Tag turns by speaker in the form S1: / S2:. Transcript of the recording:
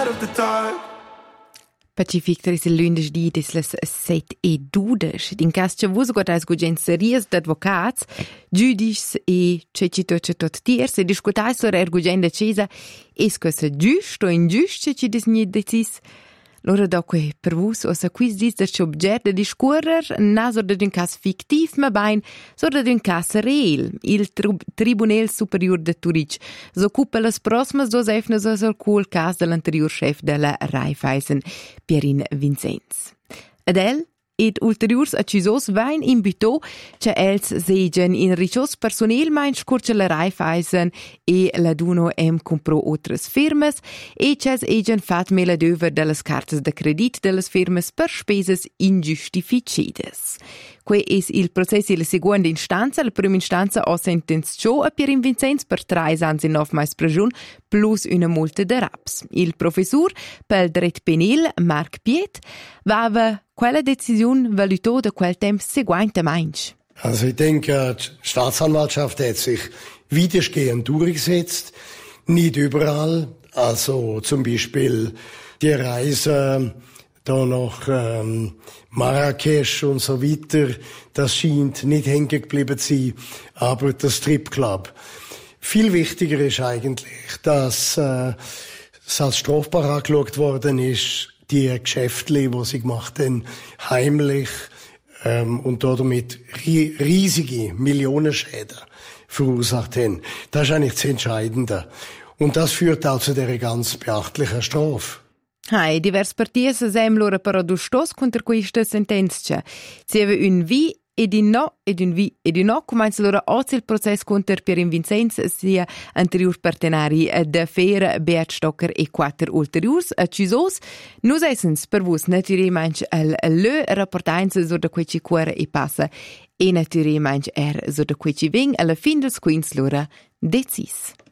S1: light of the dark.
S2: Pacific tris il lunedì des las 7:12. In cas che vos gotais gugenseries d'advocats, giudicis e tot tiers e discutais sur ergugen de cesa es che se giusto o ingiusto ci disni decis. Lora doque per vos o se quis dis der objet de discurrer naso de un cas fictiv ma bain so de un cas real. Il Tribunal Superior de Zurich s'occupa las prossimas dos efnas al cul cas de l'anterior chef de la Raiffeisen, Pierin Vincenz. Adel ed ulteriors accusos vain invitò che els segen in ricios personel mein scurce la Raiffeisen e la Duno comprò otras firmas e che egen fat mela döver de las cartas de credit de las firmas per speses injustificidas. Que es il processo la seconda instanza, la prima instanza ha sentenziato a Pierin Vincenz per 3 anni e 9 mesi prigione plus una multa de raps. Il professor pel dret penal, Marc Piet, aveva quella decisione valutata da quel tempo seguente mainz.
S3: Also ich denke, die Staatsanwaltschaft hat sich widerstehend durchgesetzt. Nicht überall. Also zum Beispiel die Reise da nach Marrakesch und so weiter, das scheint nicht hängen geblieben zu sein, aber der Stripclub. Viel wichtiger ist eigentlich, dass es als strafbar angeschaut worden ist, die Geschäfte, die sie gemacht haben, heimlich und damit riesige Millionenschäden verursacht haben. Das ist eigentlich das Entscheidende. Und das führt auch zu dieser ganz beachtlichen Strafe.
S2: Hai, divers parties sem loro però dustos contra questa sentenza. Sieve un vi ed un no, ed un no, comenza loro oggi il processo contro Pierin Vincenz sia anterior partenari de Fer, Beat Stocker e 4 ulteriors accusos. Nus essens per vos naturalmente le rapportanza sur de queci cuore e passa e naturalmente so de queci ving alla fin dels quins loro decis.